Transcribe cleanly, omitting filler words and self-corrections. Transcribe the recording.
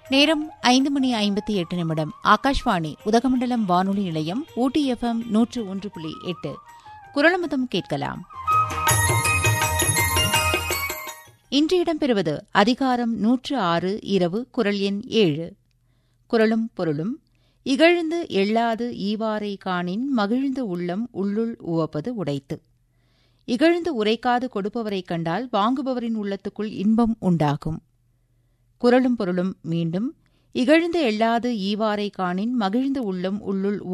நேரம் 5:58 ஆகாஷ்வாணி உதகமண்டலம் வானொலி நிலையம் ஊட்டி FM 101.8 குரலமுதம் கேட்கலாம். இன்று இடம்பெறுவது அதிகாரம் 106 இரவு குரல் எண் 7. குரலும் பொருளும். இகழ்ந்து எள்ளாது ஈவாரை காணின் மகிழ்ந்து உள்ளம் உள்ளுள் உவப்பது உடைத்து. இகழ்ந்து உரைக்காது கொடுப்பவரைக் கண்டால் வாங்குபவரின் உள்ளத்துக்குள் இன்பம் உண்டாகும். குரலும் பொருளும் மீண்டும். இகழ்ந்து எள்ளாது ஈவாரை காணின் மகிழ்ந்து உள்ளம் உள்ளுள்